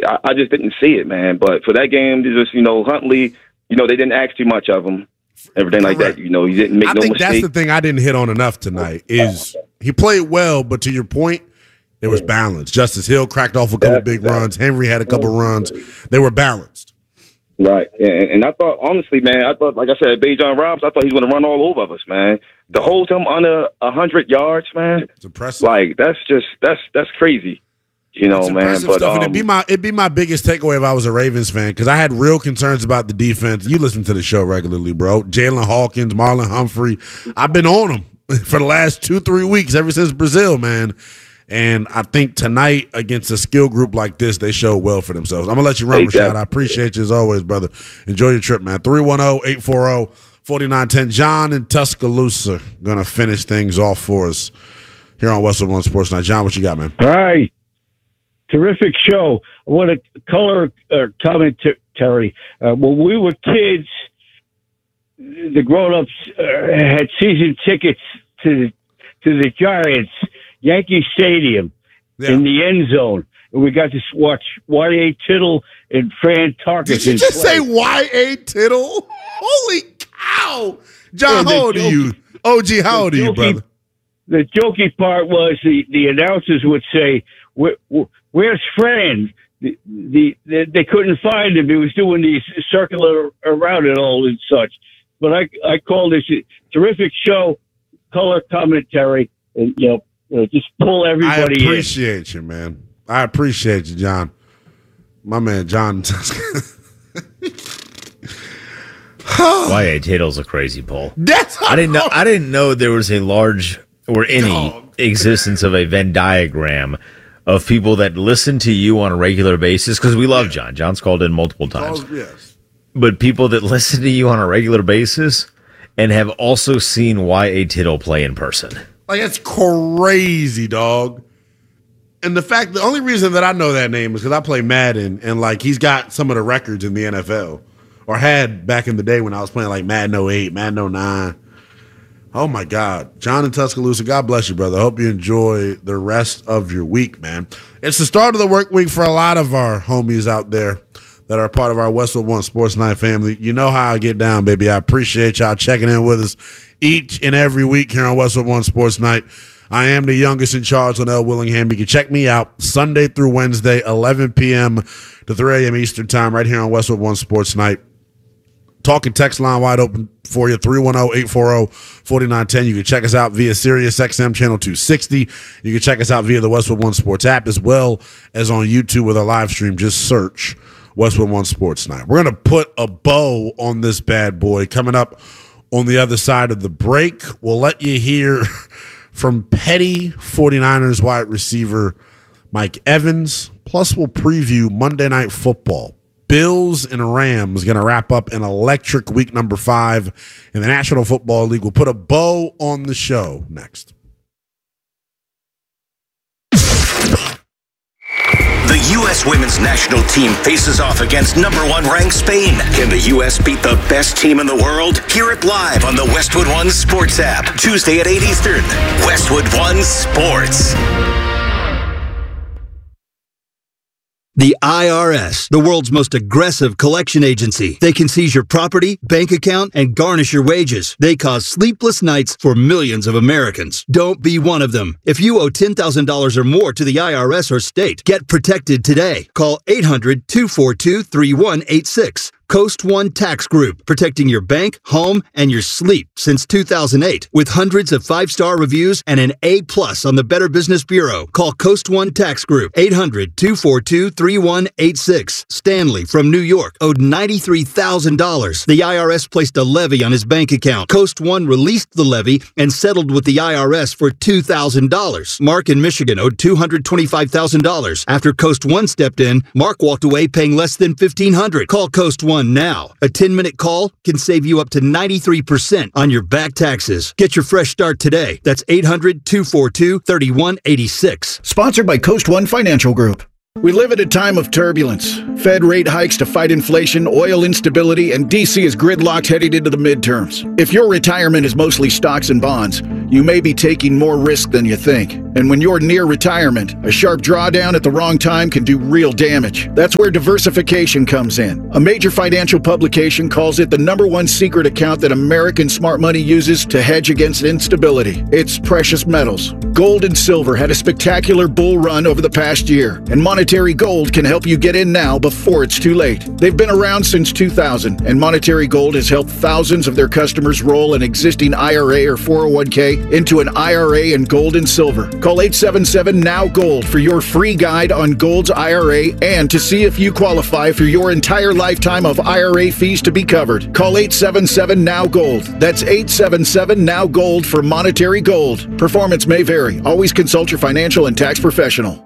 I just didn't see it, man. But for that game, just Huntley, they didn't ask too much of him, everything like that. You didn't make no mistake. I think that's the thing I didn't hit on enough tonight is he played well, but to your point, it was balanced. Justice Hill cracked off a couple big runs. Henry had a couple runs. They were balanced. Right, and I thought, honestly, man, like I said, Bijan Robinson, I thought he was going to run all over us, man. To hold him under 100 yards, man, it's impressive. Like that's crazy, man. But it'd be my biggest takeaway if I was a Ravens fan because I had real concerns about the defense. You listen to the show regularly, bro. Jalen Hawkins, Marlon Humphrey, I've been on them for the last 2-3 weeks ever since Brazil, man. And I think tonight against a skill group like this, they show well for themselves. I'm going to let you run, Rashad. I appreciate you as always, brother. Enjoy your trip, man. 310-840-4910. John in Tuscaloosa going to finish things off for us here on Westwood One Sports Night. John, what you got, man? All right. Terrific show. I want a color commentary. When we were kids, the grown-ups had season tickets to the Giants Yankee Stadium in the end zone. And we got to watch Y.A. Tittle and Fran Tarkenton. Did you just say Y.A. Tittle? Holy cow. John, how old are you? OG, how old are you, brother? The jokey part was the announcers would say, where's Fran? They couldn't find him. He was doing these circular around it all and such. But I call this a terrific show, color commentary, and, just pull everybody in. I appreciate you, man. I appreciate you, John. My man, John. Y.A. Tittle's a crazy Paul. I didn't know there was a large or any existence of a Venn diagram of people that listen to you on a regular basis because we love John. John's called in multiple times. Yes. But people that listen to you on a regular basis and have also seen Y.A. Tittle play in person. Like, that's crazy, dog. And the only reason that I know that name is because I play Madden, and, like, he's got some of the records in the NFL, or had back in the day when I was playing, like, Madden 08, Madden 09. Oh, my God. John in Tuscaloosa, God bless you, brother. I hope you enjoy the rest of your week, man. It's the start of the work week for a lot of our homies out there that are part of our Westwood One Sports Night family. You know how I get down, baby. I appreciate y'all checking in with us each and every week here on Westwood One Sports Night. I am the youngest in charge, Linnell Willingham. You can check me out Sunday through Wednesday, 11 p.m. to 3 a.m. Eastern time, right here on Westwood One Sports Night. Talking text line wide open for you, 310-840-4910. You can check us out via Sirius XM channel 260. You can check us out via the Westwood One Sports app as well as on YouTube with a live stream. Just search Westwood One Sports Night. We're going to put a bow on this bad boy. Coming up on the other side of the break, we'll let you hear from petty 49ers wide receiver Mike Evans. Plus, we'll preview Monday Night Football. Bills and Rams going to wrap up an electric week number 5 in the National Football League. We'll put a bow on the show next. The U.S. women's national team faces off against number 1 ranked Spain. Can the U.S. beat the best team in the world? Hear it live on the Westwood One Sports app. Tuesday at 8 Eastern. Westwood One Sports. The IRS, the world's most aggressive collection agency. They can seize your property, bank account, and garnish your wages. They cause sleepless nights for millions of Americans. Don't be one of them. If you owe $10,000 or more to the IRS or state, get protected today. Call 800-242-3186. Coast One Tax Group, protecting your bank, home, and your sleep since 2008. With hundreds of 5-star reviews and an A+ on the Better Business Bureau. Call Coast One Tax Group, 800-242-3186. Stanley from New York owed $93,000. The IRS placed a levy on his bank account. Coast One released the levy and settled with the IRS for $2,000. Mark in Michigan owed $225,000. After Coast One stepped in, Mark walked away paying less than $1,500. Call Coast One now. A 10-minute call can save you up to 93% on your back taxes. Get your fresh start today. That's 800-242-3186. Sponsored by Coast One Financial Group. We live at a time of turbulence. Fed rate hikes to fight inflation, oil instability, and D.C. is gridlocked heading into the midterms. If your retirement is mostly stocks and bonds, you may be taking more risk than you think. And when you're near retirement, a sharp drawdown at the wrong time can do real damage. That's where diversification comes in. A major financial publication calls it the #1 secret account that American smart money uses to hedge against instability. It's precious metals. Gold and silver had a spectacular bull run over the past year, and Monetary Gold can help you get in now before it's too late. They've been around since 2000, and Monetary Gold has helped thousands of their customers roll an existing IRA or 401k into an IRA in gold and silver. Call 877-NOW-GOLD for your free guide on Gold's IRA and to see if you qualify for your entire lifetime of IRA fees to be covered. Call 877-NOW-GOLD. That's 877-NOW-GOLD for Monetary Gold. Performance may vary. Always consult your financial and tax professional.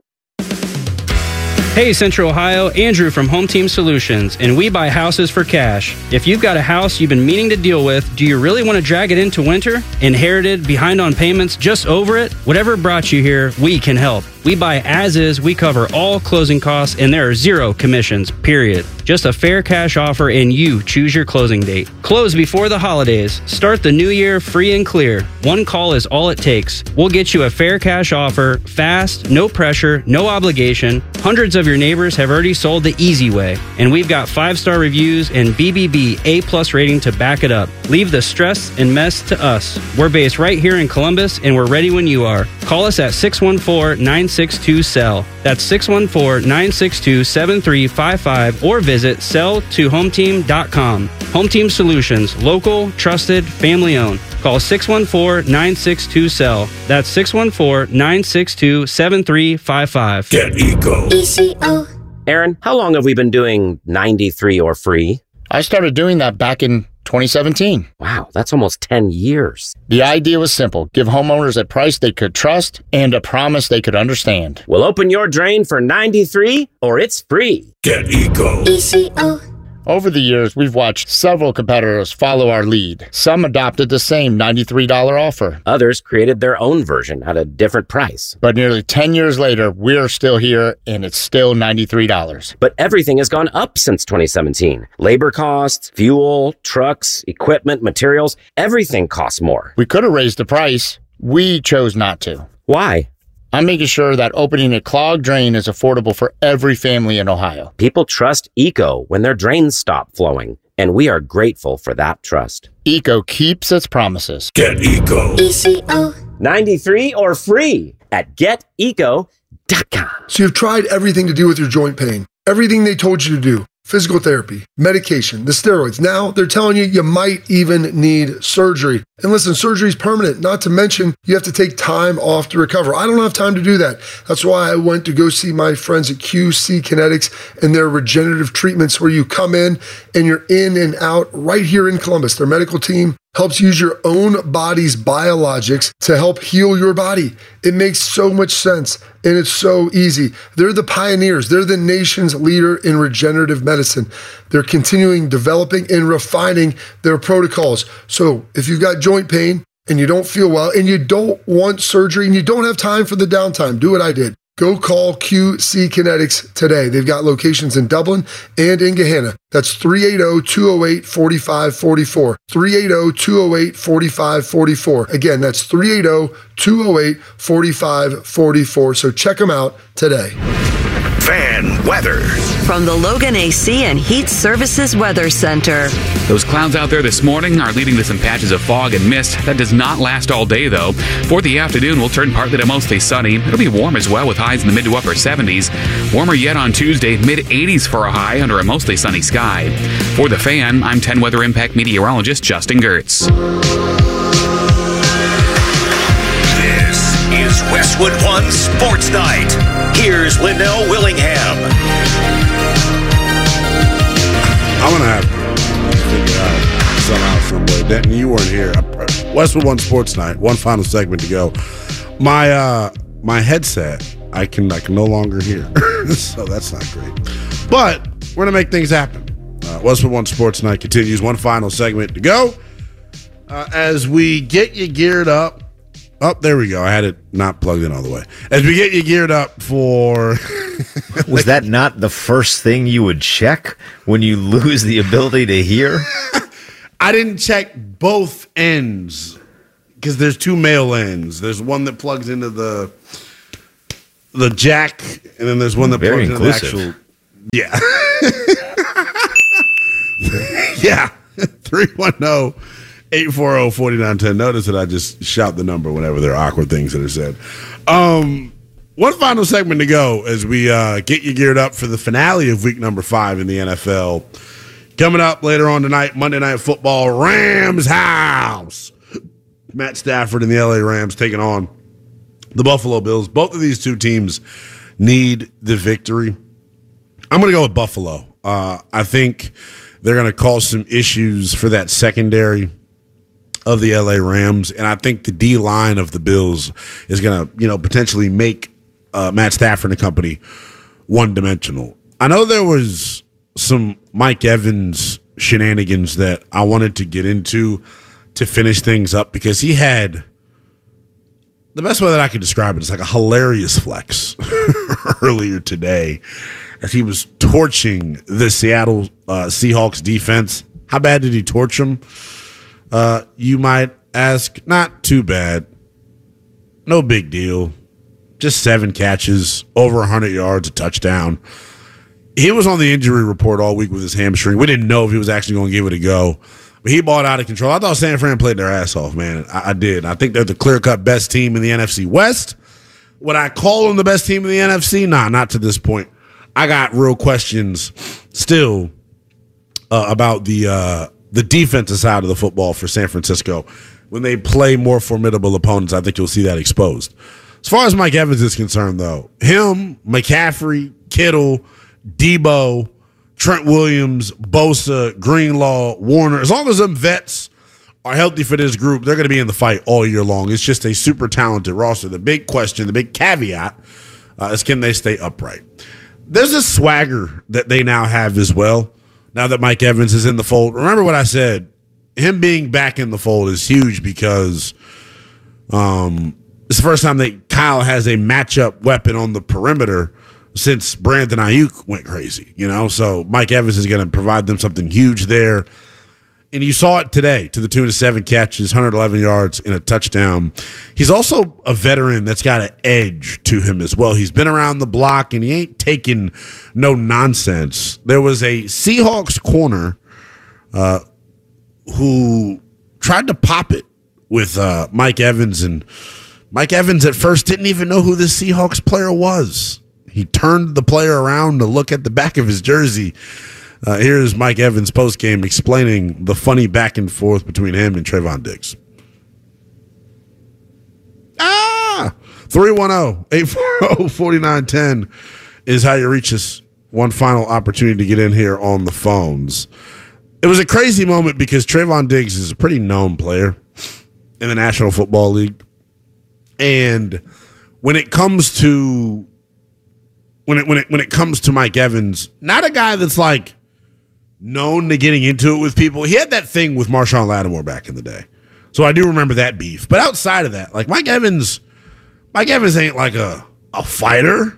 Hey Central Ohio, Andrew from Home Team Solutions, and we buy houses for cash. If you've got a house you've been meaning to deal with, do you really want to drag it into winter? Inherited, behind on payments, just over it? Whatever brought you here, we can help. We buy as is, we cover all closing costs, and there are 0 commissions, period. Just a fair cash offer and you choose your closing date. Close before the holidays. Start the new year free and clear. One call is all it takes. We'll get you a fair cash offer, fast, no pressure, no obligation. Hundreds of your neighbors have already sold the easy way, and we've got 5-star reviews and BBB A+ rating to back it up. Leave the stress and mess to us. We're based right here in Columbus, and we're ready when you are. Call us at 614-962-SELL. That's 614-962-7355, or visit selltohometeam.com. Home Team Solutions, local, trusted, family owned. Call 614-962-SELL. That's 614-962-7355. Get Eco. ECO. Aaron, how long have we been doing 93 or free? I started doing that back in 2017. Wow, that's almost 10 years. The idea was simple. Give homeowners a price they could trust and a promise they could understand. We'll open your drain for 93 or it's free. Get Eco. ECO. Over the years, we've watched several competitors follow our lead. Some adopted the same $93 offer. Others created their own version at a different price. But nearly 10 years later, we're still here, and it's still $93. But everything has gone up since 2017. Labor costs, fuel, trucks, equipment, materials, everything costs more. We could have raised the price. We chose not to. Why? I'm making sure that opening a clogged drain is affordable for every family in Ohio. People trust Eco when their drains stop flowing, and we are grateful for that trust. Eco keeps its promises. Get Eco. ECO. 93 or free at geteco.com. So you've tried everything to do with your joint pain, everything they told you to do. Physical therapy, medication, the steroids. Now they're telling you you might even need surgery. And listen, surgery is permanent, not to mention you have to take time off to recover. I don't have time to do that. That's why I went to go see my friends at QC Kinetics and their regenerative treatments, where you come in and you're in and out right here in Columbus. Their medical team helps use your own body's biologics to help heal your body. It makes so much sense, and it's so easy. They're the pioneers. They're the nation's leader in regenerative medicine. They're continuing developing and refining their protocols. So if you've got joint pain and you don't feel well and you don't want surgery and you don't have time for the downtime, do what I did. Go call QC Kinetics today. They've got locations in Dublin and in Gahanna. That's 380-208-4544. 380-208-4544. Again, that's 380-208-4544. So check them out today. Fan weather. From the Logan AC and Heat Services Weather Center. Those clouds out there this morning are leading to some patches of fog and mist. That does not last all day, though. For the afternoon, we'll turn partly to mostly sunny. It'll be warm as well, with highs in the mid to upper 70s. Warmer yet on Tuesday, mid-80s for a high under a mostly sunny sky. For the Fan, I'm 10 Weather Impact meteorologist Justin Gertz. This is Westwood One Sports Night. Here's Linnell Willingham. I'm going to have to figure out somehow, some way. Denton, you weren't here. Westwood One Sports Night. One final segment to go. My headset, I can no longer hear. So that's not great. But we're going to make things happen. Westwood One Sports Night continues. One final segment to go. As we get you geared up. Oh, there we go. I had it not plugged in all the way. As we get you geared up for... Was that not the first thing you would check when you lose the ability to hear? I didn't check both ends because there's two male ends. There's one that plugs into the jack, and then there's one that plugs into the actual. Yeah. Yeah. 310-840-4910. Notice that I just shout the number whenever there are awkward things that are said. One final segment to go as we get you geared up for the finale of week number 5 in the NFL. Coming up later on tonight, Monday Night Football, Rams house. Matt Stafford and the LA Rams taking on the Buffalo Bills. Both of these two teams need the victory. I'm going to go with Buffalo. I think they're going to cause some issues for that secondary of the LA Rams, and I think the D-line of the Bills is going to, potentially make Matt Stafford and company one-dimensional. I know there was some Mike Evans shenanigans that I wanted to get into to finish things up because he had the best way that I could describe it is like a hilarious flex earlier today as he was torching the Seattle Seahawks defense. How bad did he torch them? You might ask. Not too bad. No big deal. Just 7 catches, over 100 yards, a touchdown. He was on the injury report all week with his hamstring. We didn't know if he was actually going to give it a go. But he balled out of control. I thought San Fran played their ass off, man. I did. I think they're the clear-cut best team in the NFC West. Would I call them the best team in the NFC? Nah, not to this point. I got real questions still about the defensive side of the football for San Francisco. When they play more formidable opponents, I think you'll see that exposed. As far as Mike Evans is concerned, though, him, McCaffrey, Kittle, Debo, Trent Williams, Bosa, Greenlaw, Warner, as long as them vets are healthy for this group, they're going to be in the fight all year long. It's just a super talented roster. The big question, the big caveat is can they stay upright? There's a swagger that they now have as well, now that Mike Evans is in the fold. Remember what I said. Him being back in the fold is huge because it's the first time that Kyle has a matchup weapon on the perimeter since Brandon Ayuk went crazy, So Mike Evans is going to provide them something huge there. And you saw it today to the tune of 7 catches, 111 yards, and a touchdown. He's also a veteran that's got an edge to him as well. He's been around the block, and he ain't taking no nonsense. There was a Seahawks corner who tried to pop it with Mike Evans, and Mike Evans at first didn't even know who this Seahawks player was. He turned the player around to look at the back of his jersey. Here's Mike Evans postgame explaining the funny back and forth between him and Trevon Diggs. 310-840-4910 is how you reach us. One final opportunity to get in here on the phones. It was a crazy moment because Trevon Diggs is a pretty known player in the National Football League. And when it comes to when it comes to Mike Evans, not a guy that's like known to getting into it with people. He had that thing with Marshawn Lattimore back in the day. So I do remember that beef. But outside of that, like Mike Evans ain't like a fighter.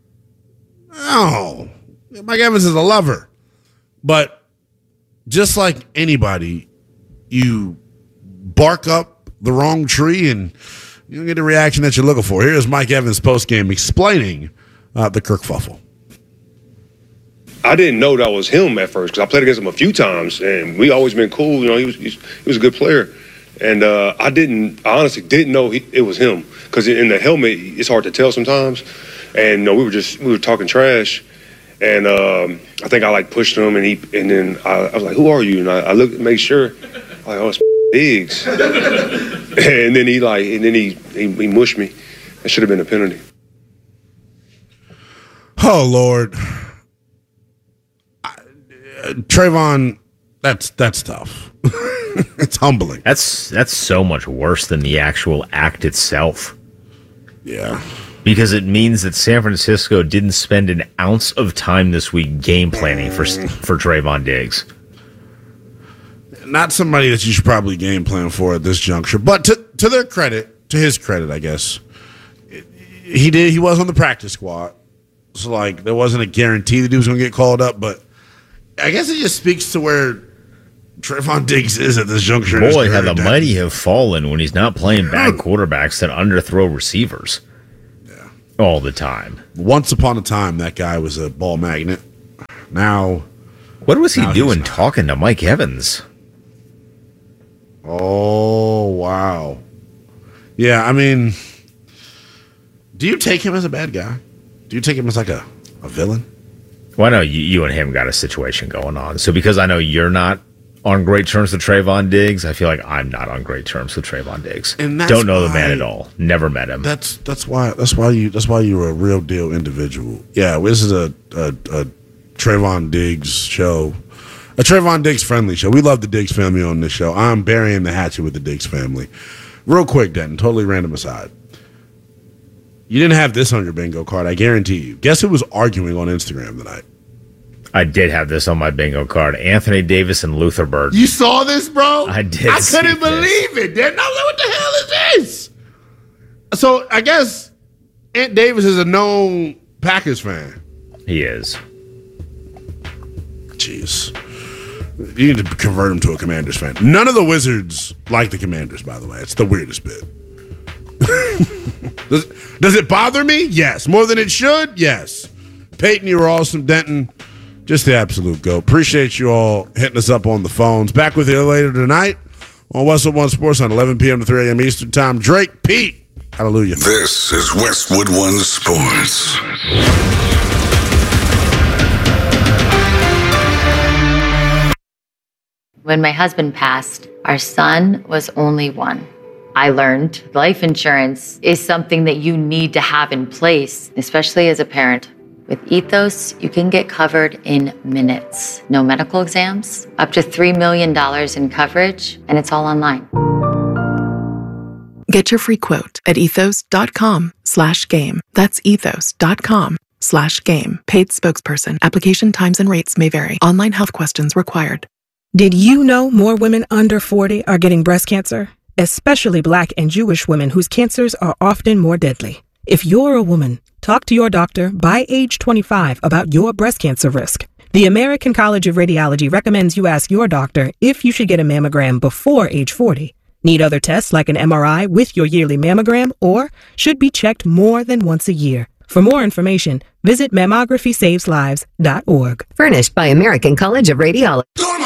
No. Mike Evans is a lover. But just like anybody, you bark up the wrong tree and you don't get the reaction that you're looking for. Here's Mike Evans postgame explaining the kerfuffle. I didn't know that was him at first because I played against him a few times, and we always been cool. He was a good player, and I honestly didn't know it was him because in the helmet it's hard to tell sometimes. And we were talking trash, and I think I pushed him, and then I was like, "Who are you?" And I looked to make sure, oh, it's Diggs. and then he mushed me. That should have been a penalty. Oh Lord. Trevon, that's tough. It's humbling. That's so much worse than the actual act itself. Yeah. Because it means that San Francisco didn't spend an ounce of time this week game planning for Trevon Diggs. Not somebody that you should probably game plan for at this juncture. But to their credit, to his credit, I guess, he was on the practice squad. So there wasn't a guarantee that he was going to get called up, but I guess it just speaks to where Trayvon Diggs is at this juncture. Boy, how the mighty have fallen when he's not playing bad quarterbacks and underthrow receivers. Yeah. All the time. Once upon a time, that guy was a ball magnet. Now... What was he doing talking to Mike Evans? Oh, wow. Yeah, I mean, do you take him as a bad guy? Do you take him as like a villain? Well, I know you and him got a situation going on. So because I know you're not on great terms with Trayvon Diggs, I feel like I'm not on great terms with Trayvon Diggs. And don't know the man at all. Never met him. That's why you're a real deal individual. Yeah, this is a Trayvon Diggs show. A Trayvon Diggs friendly show. We love the Diggs family on this show. I'm burying the hatchet with the Diggs family. Real quick, Denton, totally random aside. You didn't have this on your bingo card, I guarantee you. Guess who was arguing on Instagram tonight? I did have this on my bingo card. Anthony Davis and Luther Burden. You saw this, bro? I did. I couldn't believe it, Denton. I was like, what the hell is this? So I guess Ant Davis is a known Packers fan. He is. Jeez. You need to convert him to a Commanders fan. None of the Wizards like the Commanders, by the way. It's the weirdest bit. Does it bother me? Yes. More than it should? Yes. Peyton, you were awesome. Denton, just the absolute go. Appreciate you all hitting us up on the phones. Back with you later tonight on Westwood One Sports on 11 p.m. to 3 a.m. Eastern Time. Drake, Pete, hallelujah. This is Westwood One Sports. When my husband passed, our son was only one. I learned life insurance is something that you need to have in place, especially as a parent. With Ethos, you can get covered in minutes. No medical exams, up to $3 million in coverage, and it's all online. Get your free quote at ethos.com/game. That's ethos.com/game. Paid spokesperson. Application times and rates may vary. Online health questions required. Did you know more women under 40 are getting breast cancer? Especially Black and Jewish women whose cancers are often more deadly. If you're a woman, talk to your doctor by age 25 about your breast cancer risk. The American College of Radiology recommends you ask your doctor if you should get a mammogram before age 40. Need other tests like an MRI with your yearly mammogram, or should be checked more than once a year. For more information, visit mammography-saves-lives.org. Furnished by American College of Radiology.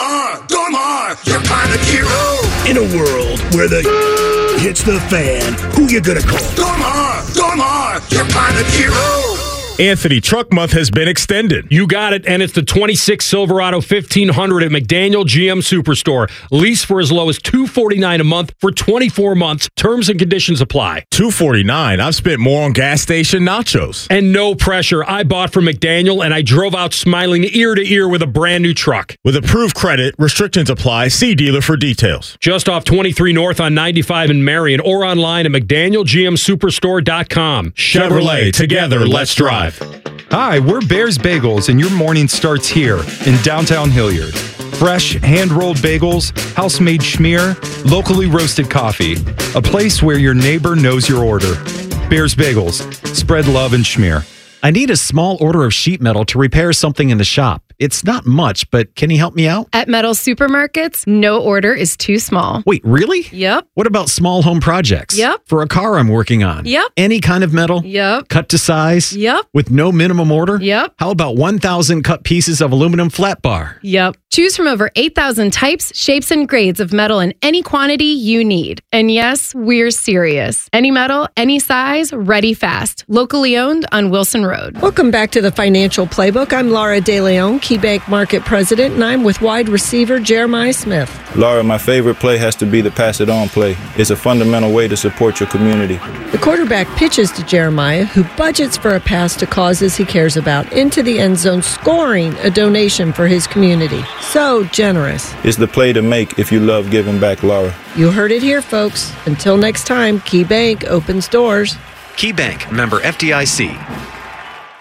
Dormar, you're pilot hero. In a world where the hits the fan, who you gonna call? Dormar, you're pilot hero. Anthony, Truck Month has been extended. You got it, and it's the 26 Silverado 1500 at McDaniel GM Superstore. Lease for as low as $249 a month for 24 months. Terms and conditions apply. $249? I've spent more on gas station nachos. And no pressure. I bought from McDaniel, and I drove out smiling ear to ear with a brand new truck. With approved credit, restrictions apply. See dealer for details. Just off 23 North on 95 in Marion, or online at McDanielGMSuperstore.com. Chevrolet, together, let's drive. Hi, we're Bears Bagels, and your morning starts here in downtown Hilliard. Fresh, hand-rolled bagels, house-made schmear, locally roasted coffee. A place where your neighbor knows your order. Bears Bagels. Spread love and schmear. I need a small order of sheet metal to repair something in the shop. It's not much, but can you help me out? At Metal Supermarkets, no order is too small. Wait, really? Yep. What about small home projects? Yep. For a car I'm working on? Yep. Any kind of metal? Yep. Cut to size? Yep. With no minimum order? Yep. How about 1,000 cut pieces of aluminum flat bar? Yep. Choose from over 8,000 types, shapes, and grades of metal in any quantity you need. And yes, we're serious. Any metal, any size, ready fast. Locally owned on Wilson Road. Welcome back to the Financial Playbook. I'm Laura DeLeon, KeyBank Market President, and I'm with wide receiver Jeremiah Smith. Laura, my favorite play has to be the pass it on play. It's a fundamental way to support your community. The quarterback pitches to Jeremiah, who budgets for a pass to causes he cares about, into the end zone, scoring a donation for his community. So generous. It's the play to make if you love giving back, Laura. You heard it here, folks. Until next time, KeyBank opens doors. KeyBank, member FDIC.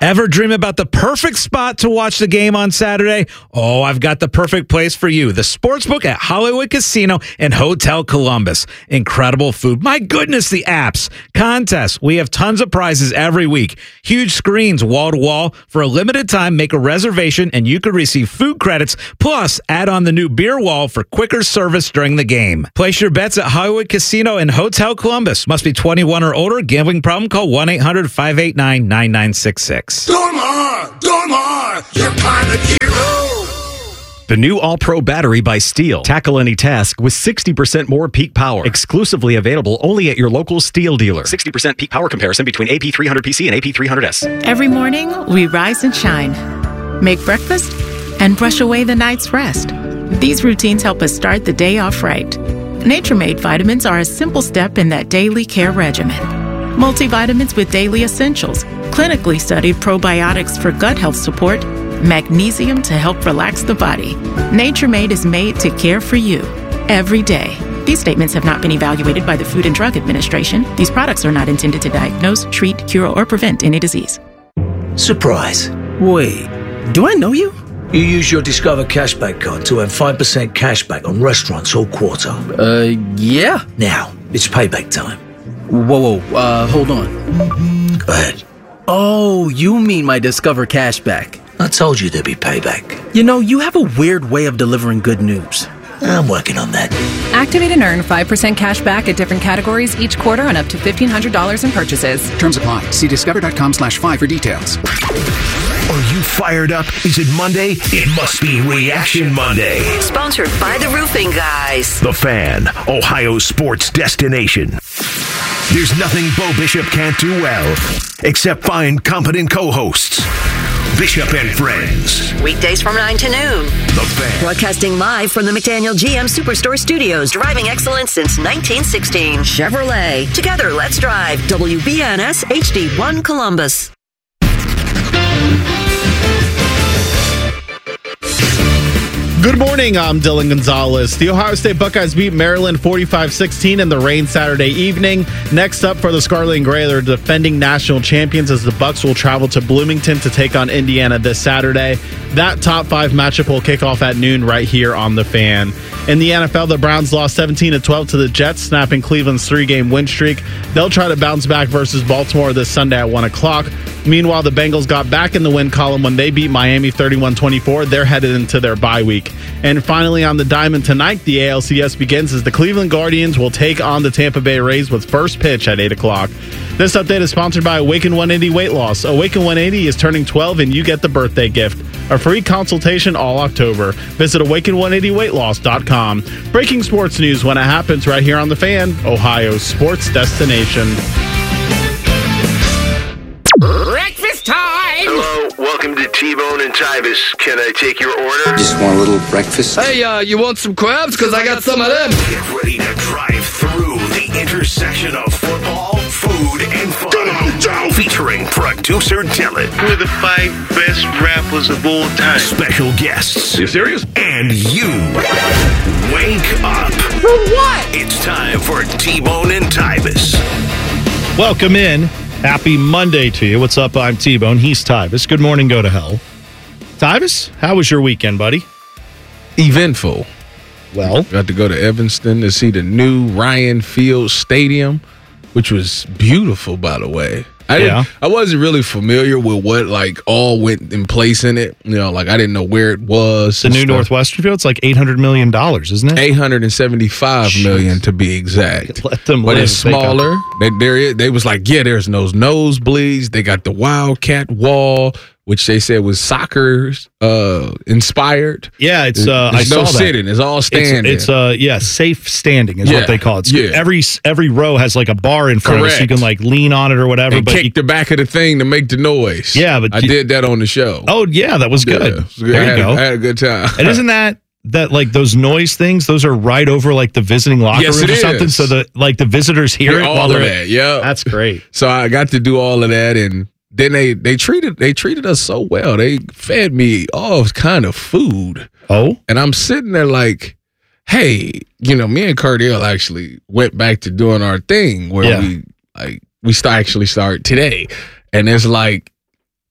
Ever dream about the perfect spot to watch the game on Saturday? Oh, I've got the perfect place for you. The Sportsbook at Hollywood Casino and Hotel Columbus. Incredible food. My goodness, the apps. Contests. We have tons of prizes every week. Huge screens wall to wall. For a limited time, make a reservation and you could receive food credits. Plus, add on the new beer wall for quicker service during the game. Place your bets at Hollywood Casino and Hotel Columbus. Must be 21 or older. Gambling problem? Call 1-800-589-9966. Dormar, you're Pilot Hero. The new All-Pro battery by Steel. Tackle any task with 60% more peak power. Exclusively available only at your local Steel dealer. 60% peak power comparison between AP300PC and AP300S. Every morning, we rise and shine, make breakfast, and brush away the night's rest. These routines help us start the day off right. Nature-Made vitamins are a simple step in that daily care regimen. Multivitamins with daily essentials, clinically studied probiotics for gut health support, magnesium to help relax the body. Nature-Made is made to care for you every day. These statements have not been evaluated by the Food and Drug Administration. These products are not intended to diagnose, treat, cure, or prevent any disease. Surprise. Wait, do I know you? You use your Discover Cashback card to earn 5% cashback on restaurants all quarter. Yeah. Now, it's payback time. Whoa, hold on. Go ahead. Oh, you mean my Discover Cashback. I told you there'd be payback. You know, you have a weird way of delivering good news. I'm working on that. Activate and earn 5% cash back at different categories each quarter on up to $1,500 in purchases. Terms apply. See discover.com/5 for details. Are you fired up? Is it Monday? It must be Reaction Monday. Sponsored by the Roofing Guys. The Fan, Ohio sports destination. There's nothing Bo Bishop can't do well, except find competent co-hosts. Bishop and Friends. Weekdays from 9 to noon. The Fan. Broadcasting live from the McDaniel GM Superstore Studios. Driving excellence since 1916. Chevrolet. Together, let's drive. WBNS HD1 Columbus. Good morning, I'm Dylan Gonzalez. The Ohio State Buckeyes beat Maryland 45-16 in the rain Saturday evening. Next up for the Scarlet and Gray, they're defending national champions as the Bucks will travel to Bloomington to take on Indiana this Saturday. That top 5 matchup will kick off at noon right here on The Fan. In the NFL, the Browns lost 17-12 to the Jets, snapping Cleveland's 3-game win streak. They'll try to bounce back versus Baltimore this Sunday at 1 o'clock. Meanwhile, the Bengals got back in the win column when they beat Miami 31-24. They're headed into their bye week. And finally, on the diamond tonight, the ALCS begins as the Cleveland Guardians will take on the Tampa Bay Rays with first pitch at 8 o'clock. This update is sponsored by Awaken 180 Weight Loss. Awaken 180 is turning 12 and you get the birthday gift. A free consultation all October. Visit awaken180weightloss.com. Breaking sports news when it happens right here on The Fan, Ohio's sports destination. Breakfast time! Hello, welcome to T-Bone and Tybus. Can I take your order? Just want a little breakfast. Hey, you want some crabs? Because I got some of them. Get ready to drive through the intersection of football, food, and fun. Featuring producer Dylan. We're the 5 best rappers of all time. Special guests. You serious? And you. Wake up. For what? It's time for T-Bone and Tybus. Welcome in. Happy Monday to you. What's up? I'm T-Bone. He's Tybus. Good morning. Go to hell. Tybus, how was your weekend, buddy? Eventful. Well, got to go to Evanston to see the new Ryan Fields Stadium, which was beautiful, by the way. I wasn't really familiar with what all went in place in it. You know, I didn't know where it was. The new Northwestern Field, it's like $800 million, isn't it? $875 million to be exact. Let them but it's smaller. They was like, there's nosebleeds. They got the Wildcat wall, which they said was soccer inspired. Yeah, it's I saw no sitting. It's all standing. It's safe standing is what they call it. Every row has like a bar in front of it, so you can lean on it or whatever. And kick the back of the thing to make the noise. Yeah, but I did that on the show. Oh yeah, that was good. Yeah, there you go. I had a good time. And isn't that those noise things? Those are right over the visiting locker rooms or something. So the visitors hear it all of that. Yeah, that's great. So I got to do all of that and. Then they treated us so well. They fed me all kind of food. Oh, and I'm sitting there like, hey, me and Cardell actually went back to doing our thing where we actually start today, and it's like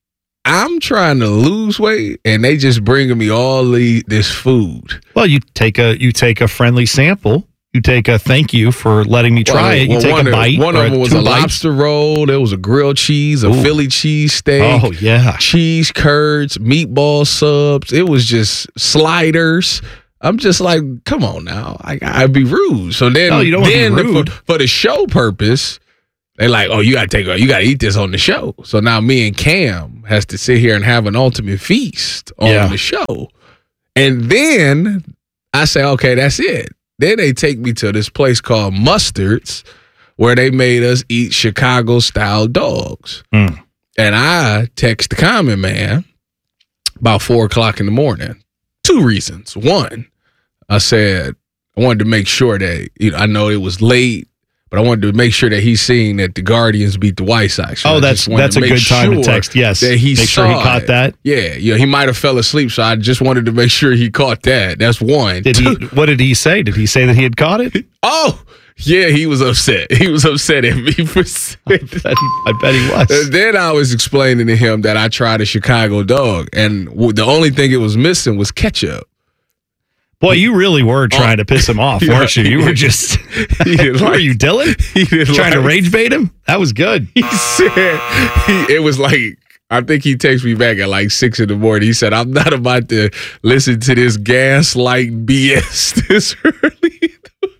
I'm trying to lose weight, and they just bringing me all this food. Well, you take a friendly sample. You take a thank you for letting me try it. You take a bite. One of them was a lobster roll. There was a grilled cheese, a Philly cheese steak. Oh, yeah. Cheese curds, meatball subs. It was just sliders. I'm just like, come on now. I'd be rude. So then, you don't want to be rude. For the show purpose, they like, oh, you got to eat this on the show. So now me and Cam has to sit here and have an ultimate feast on the show. And then I say, okay, that's it. Then they take me to this place called Mustard's where they made us eat Chicago-style dogs. And I text the Common Man about 4 o'clock in the morning. 2 reasons. One, I said I wanted to make sure that, I know it was late, but I wanted to make sure that he's seeing that the Guardians beat the White Sox. So that's a good time to text. Yes, that he make sure he caught that. Yeah, he might have fell asleep, so I just wanted to make sure he caught that. That's one. What did he say? Did he say that he had caught it? Oh, yeah, he was upset. He was upset at me for saying that. I bet he was. And then I was explaining to him that I tried a Chicago dog, and the only thing it was missing was ketchup. Boy, you really were trying to piss him off, weren't you? You were just. Are you Dylan? Trying to rage bait him? That was good. He said it was like. I think he texted me back at like 6 in the morning. He said, "I'm not about to listen to this gaslight BS this early."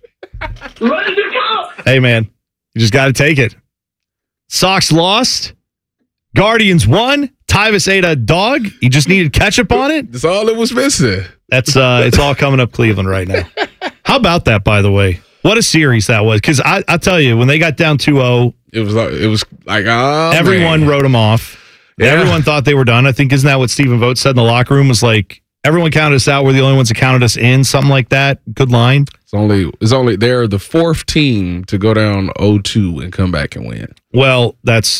Hey, man, you just got to take it. Sox lost. Guardians won. Tyvus ate a dog. He just needed ketchup on it. That's all it was missing. That's it's all coming up Cleveland right now. How about that, by the way? What a series that was. Because I'll tell you, when they got down 2-0, it was like everyone wrote them off. Yeah. Everyone thought they were done. I think, isn't that what Stephen Vogt said in the locker room? Was like, everyone counted us out. We're the only ones that counted us in. Something like that. Good line. It's only they're the 4th team to go down 0-2 and come back and win. Well,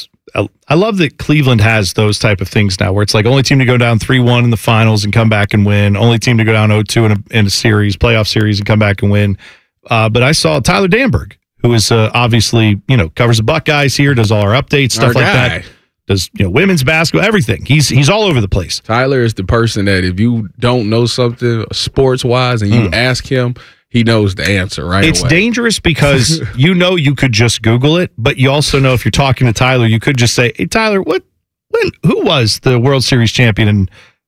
I love that Cleveland has those type of things now, where it's like only team to go down 3-1 in the finals and come back and win. Only team to go down 0-2 in a series, playoff series, and come back and win. But I saw Tyler Danberg, who is obviously, covers the Buckeyes here, does all our updates, stuff like that. Does women's basketball, everything. He's all over the place. Tyler is the person that if you don't know something sports wise and you ask him, he knows the answer right away. It's dangerous because you could just Google it, but you also know if you're talking to Tyler, you could just say, "Hey Tyler, who was the World Series champion in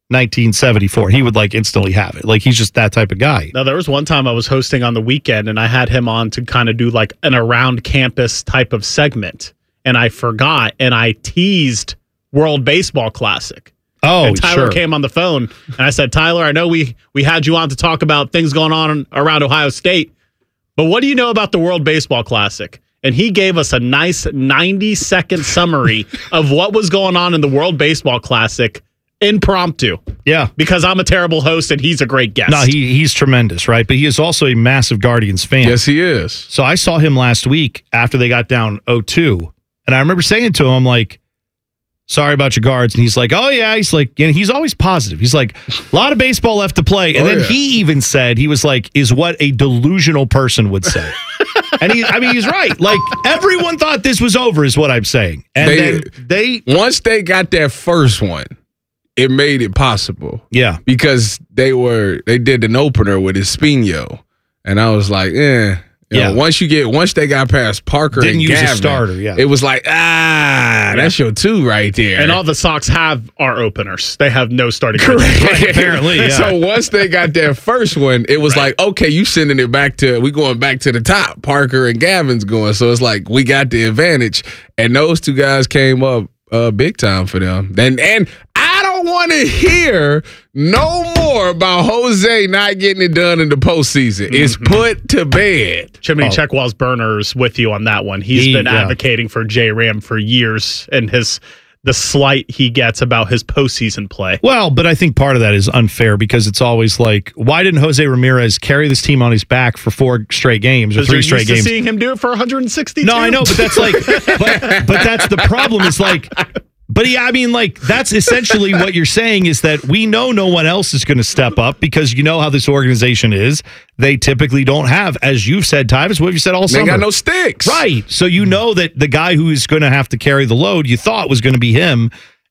1974?" He would instantly have it. He's just that type of guy. Now, there was one time I was hosting on the weekend and I had him on to kind of do an around campus type of segment, and I forgot and I teased World Baseball Classic. Oh, and Tyler came on the phone, and I said, "Tyler, I know we had you on to talk about things going on around Ohio State, but what do you know about the World Baseball Classic?" And he gave us a nice 90-second summary of what was going on in the World Baseball Classic, impromptu. Yeah. Because I'm a terrible host, and he's a great guest. No, he's tremendous, right? But he is also a massive Guardians fan. Yes, he is. So I saw him last week after they got down 0-2, and I remember saying to him, I'm like, "Sorry about your Guards." And he's like, "Oh, yeah." He's like, he's always positive. He's like, "A lot of baseball left to play." And then he even said, he was like, "Is what a delusional person would say." And he's right. Everyone thought this was over, is what I'm saying. And then once they got that first one, it made it possible. Yeah. Because they did an opener with Espino. And I was like, once they got past Parker Didn't and use Gavin, a starter, yeah. It was like, that's your 2 right there. And all the Sox have are openers. They have no starting. Right, apparently, yeah. So once they got that first one, it was like, okay, you sending it we going back to the top. Parker and Gavin's going. So it's like, we got the advantage. And those 2 guys came up big time for them. And I don't want to hear no more about Jose not getting it done in the postseason. It's put to bed. Chimney Checkwall's burners with you on that one. He's been advocating for J-Ram for years, and the slight he gets about his postseason play. Well, but I think part of that is unfair because it's always like, why didn't Jose Ramirez carry this team on his back for 4 straight games or 3 straight games? Seeing him do it for 162. No, I know, but that's but that's the problem. Is but that's essentially what you're saying is that we know no one else is going to step up because you know how this organization is. They typically don't have, as you've said, Tyvus, what have you said all summer? They got no sticks. Right. So you know that the guy who is going to have to carry the load, you thought was going to be him,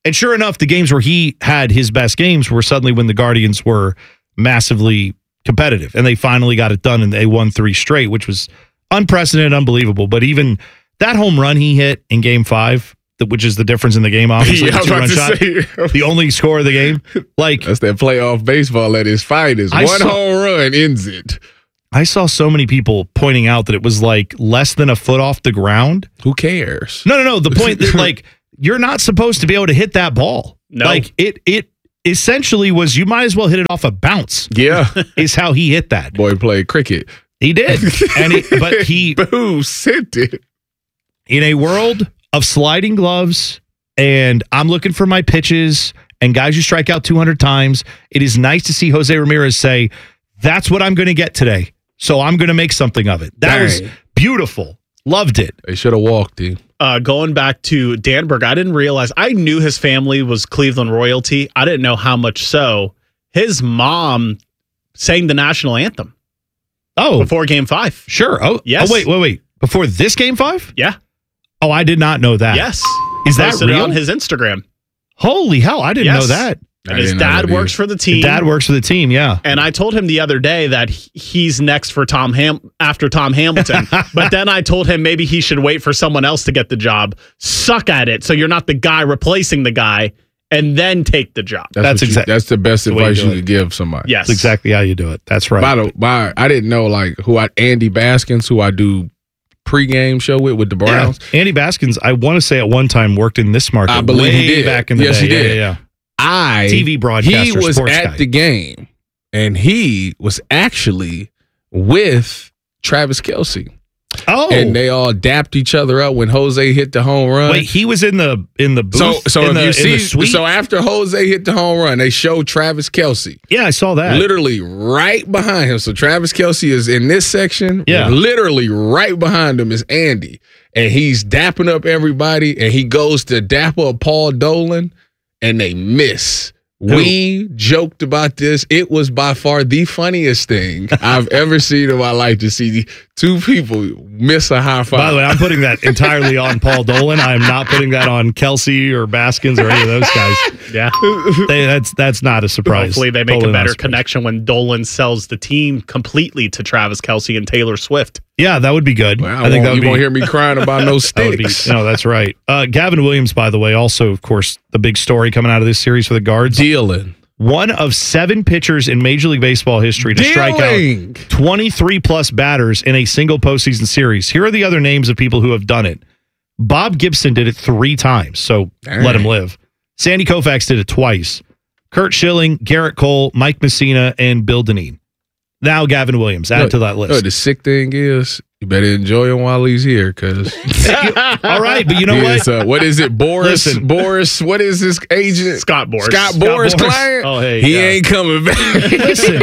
And sure enough, the games where he had his best games were suddenly when the Guardians were massively competitive, and they finally got it done, and they won 3 straight, which was unprecedented, unbelievable. But even that home run he hit in Game 5, which is the difference in the game, obviously, the 2-run shot, the only score of the game. Like, that's that playoff baseball at its finest. One home run ends it. I saw so many people pointing out that it was like less than a foot off the ground. Who cares? No. The point that, like, you're not supposed to be able to hit that ball. No. Like, it essentially was, you might as well hit it off a bounce. Yeah. Is how he hit that. Boy played cricket. He did. But he sent it. In a world of sliding gloves, and I'm looking for my pitches and guys who strike out 200 times, it is nice to see Jose Ramirez say, that's what I'm going to get today. So I'm going to make something of it. That was beautiful. Loved it. They should have walked him. Going back to Danberg, I didn't realize, I knew his family was Cleveland royalty. I didn't know how much so. His mom sang the national anthem. Oh. Before Game 5. Sure. Oh, yes. Oh, wait. Before this Game 5? Yeah. Oh, I did not know that. Yes. Is that Posted it real? on his Instagram. Holy hell, I didn't know that. And his dad works for the team. Dad works for the team, yeah. And I told him the other day that he's next for after Tom Hamilton. But then I told him maybe he should wait for someone else to get the job. Suck at it, so you're not the guy replacing the guy, and then take the job. That's the best advice you could give somebody. Yes. That's exactly how you do it. That's right. I didn't know Andy Baskins, who I do pregame show with the Browns. Yeah. Andy Baskins, I want to say at one time worked in this market. I believe he did. Back in the day. Yes, he did. Yeah. TV broadcaster, he was sports at guy. the game, and he was actually with Travis Kelce. Oh, and they all dapped each other up when Jose hit the home run. Wait, he was in the booth. So after Jose hit the home run, they showed Travis Kelce. Yeah, I saw that. Literally right behind him. So Travis Kelce is in this section. Yeah. Literally right behind him is Andy, and he's dapping up everybody, and he goes to dap up Paul Dolan, and they miss. We joked about this. It was by far the funniest thing I've ever seen in my life, to see 2 people miss a high five. By the way, I'm putting that entirely on Paul Dolan. I'm not putting that on Kelce or Baskins or any of those guys. Yeah. That's not a surprise. Hopefully they make Totally a not better connection when Dolan sells the team completely to Travis Kelce and Taylor Swift. Yeah, that would be good. Well, you won't hear me crying about no sticks. No, that's right. Gavin Williams, by the way, also, of course, the big story coming out of this series for the Guards. Dealing. One of 7 pitchers in Major League Baseball history to strike out 23-plus batters in a single postseason series. Here are the other names of people who have done it. Bob Gibson did it 3 times, so let him live. Sandy Koufax did it twice. Kurt Schilling, Garrett Cole, Mike Messina, and Bill Dineen. Now Gavin Williams, add to that list. The sick thing is, you better enjoy him while he's here, because all right, but you know what? What is it, Boris? Listen. Boris, what is this agent? Scott Boris. Scott Boris client? Oh, hey, he ain't coming back. Listen,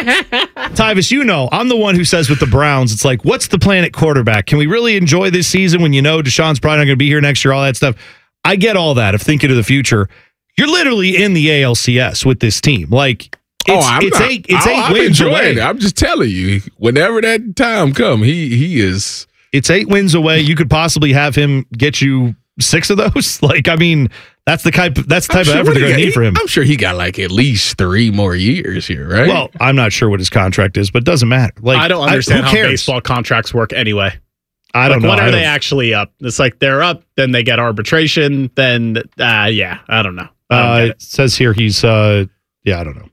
Tyvis, you know, I'm the one who says with the Browns, it's like, what's the plan at quarterback? Can we really enjoy this season when you know Deshaun's probably not going to be here next year, all that stuff? I get all that of thinking of the future. You're literally in the ALCS with this team. Like, it's eight wins away. I'm just telling you, whenever that time comes, he is. It's 8 wins away. You could possibly have him get you 6 of those. Like, I mean, that's the type of effort they're going to need for him. I'm sure he got like at least 3 more years here, right? Well, I'm not sure what his contract is, but it doesn't matter. Like, I don't understand who how cares? baseball contracts work anyway. I don't know. When are they actually up? It's like they're up, then they get arbitration, then, I don't know. It says here he's, I don't know.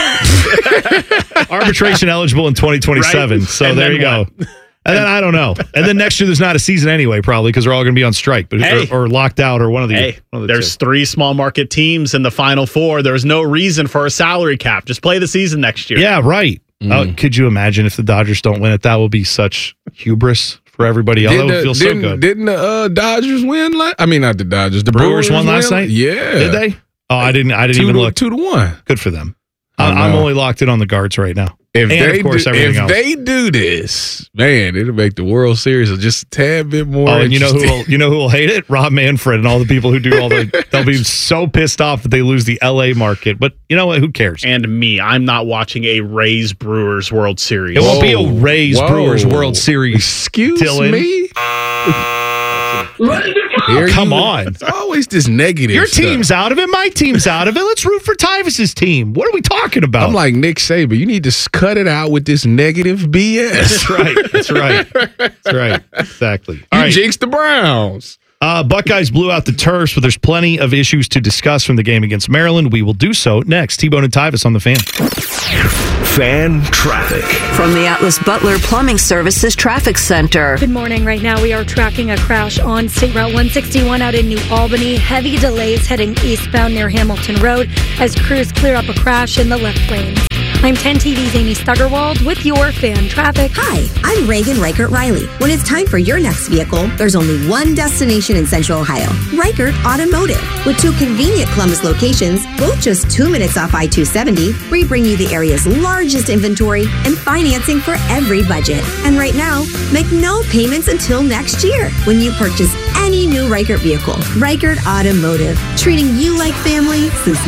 Arbitration eligible in 2027. Right? So And there then you go. what? And then I don't know. And then next year there's not a season anyway, probably, because they're all going to be on strike, but or locked out, or one of the. There's 3 small market teams in the Final 4. There's no reason for a salary cap. Just play the season next year. Yeah, right. Could you imagine if the Dodgers don't win it? That will be such hubris for everybody else. That would feel so good. Didn't the Dodgers win? Not the Dodgers. The Brewers won last night. Yeah, did they? Oh, I didn't even look. 2-1. Good for them. I'm only locked in on the Guards right now. If they do this, man, it'll make the World Series just a tad bit more. Oh, and you know who will hate it? Rob Manfred and all the people who do all the. They'll be so pissed off that they lose the LA market. But you know what? Who cares? And me, I'm not watching a Rays Brewers World Series. It won't be a Rays Brewers World Series. Excuse Dylan. me. Ready to Come on. It's always this negative Your stuff. team's out of it. My team's out of it. Let's root for Tyvus's team. What are we talking about? I'm like Nick Saban. You need to cut it out with this negative BS. That's right. That's right. That's right. Exactly. All right. Jinx the Browns. Buckeyes blew out the Terps, but there's plenty of issues to discuss from the game against Maryland. We will do so next. T-Bone and Tyvus on the Fan. Fan traffic. From the Atlas Butler Plumbing Services Traffic Center. Good morning. Right now we are tracking a crash on State Route 161 out in New Albany. Heavy delays heading eastbound near Hamilton Road as crews clear up a crash in the left lane. I'm 10 TV's Amy Stuggerwald with your Fan Traffic. Hi, I'm Reagan Reichert Riley. When it's time for your next vehicle, there's only one destination in Central Ohio, Reichert Automotive. With 2 convenient Columbus locations, both just 2 minutes off I-270, we bring you the area's largest inventory and financing for every budget. And right now, make no payments until next year when you purchase any new Reichert vehicle. Reichert Automotive, treating you like family since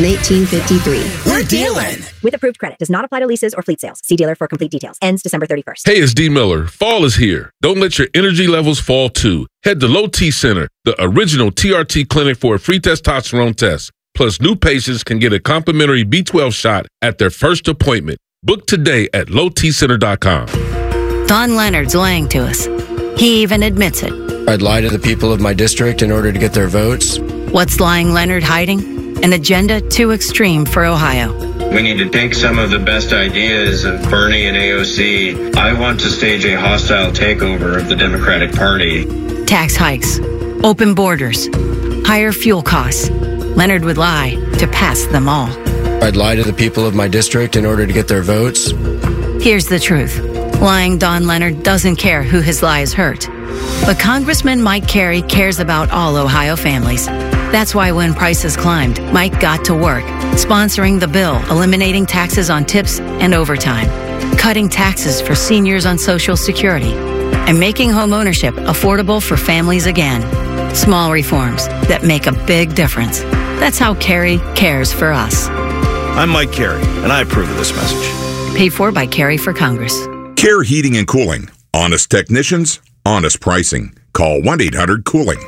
1953. We're dealing! With approved credit. Does not apply to leases or fleet sales. See dealer for complete details. Ends December 31st. Hey, it's D. Miller. Fall is here. Don't let your energy levels fall too. Head to Low T Center, the original TRT clinic for a free testosterone test. Plus, new patients can get a complimentary B12 shot at their first appointment. Book today at lowtcenter.com. Don Leonard's lying to us. He even admits it. I'd lie to the people of my district in order to get their votes. What's lying Leonard hiding? An agenda too extreme for Ohio. We need to take some of the best ideas of Bernie and AOC. I want to stage a hostile takeover of the Democratic Party. Tax hikes, open borders, higher fuel costs. Leonard would lie to pass them all. I'd lie to the people of my district in order to get their votes. Here's the truth. Lying Don Leonard doesn't care who his lies hurt. But Congressman Mike Carey cares about all Ohio families. That's why when prices climbed, Mike got to work, sponsoring the bill, eliminating taxes on tips and overtime, cutting taxes for seniors on Social Security, and making homeownership affordable for families again. Small reforms that make a big difference. That's how Carey cares for us. I'm Mike Carey, and I approve of this message. Paid for by Carey for Congress. Care Heating and Cooling. Honest technicians, honest pricing. Call 1-800-COOLING.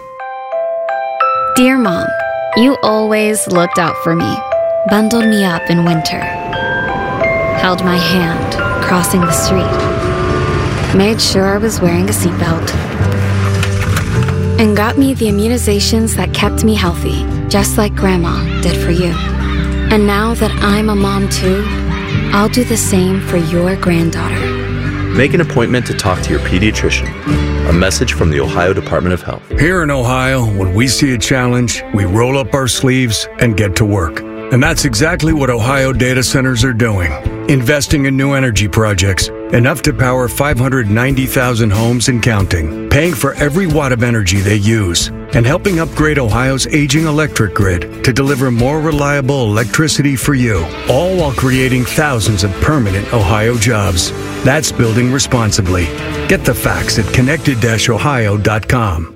Dear Mom, you always looked out for me, bundled me up in winter, held my hand crossing the street, made sure I was wearing a seatbelt, and got me the immunizations that kept me healthy, just like Grandma did for you. And now that I'm a mom too, I'll do the same for your granddaughter. Make an appointment to talk to your pediatrician. A message from the Ohio Department of Health. Here in Ohio, when we see a challenge, we roll up our sleeves and get to work. And that's exactly what Ohio data centers are doing. Investing in new energy projects, enough to power 590,000 homes and counting, paying for every watt of energy they use, and helping upgrade Ohio's aging electric grid to deliver more reliable electricity for you, all while creating thousands of permanent Ohio jobs. That's building responsibly. Get the facts at connected-ohio.com.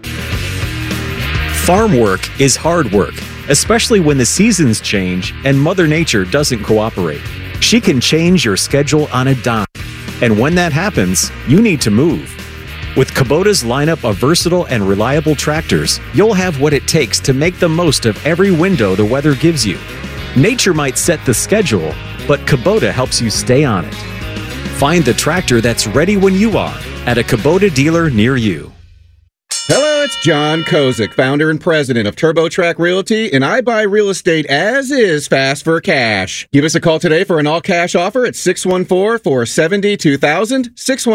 Farm work is hard work, especially when the seasons change and Mother Nature doesn't cooperate. She can change your schedule on a dime. And when that happens, you need to move. With Kubota's lineup of versatile and reliable tractors, you'll have what it takes to make the most of every window the weather gives you. Nature might set the schedule, but Kubota helps you stay on it. Find the tractor that's ready when you are at a Kubota dealer near you. Hello, it's John Kozik, founder and president of TurboTrack Realty, and I buy real estate as is fast for cash. Give us a call today for an all-cash offer at 614-470-2000,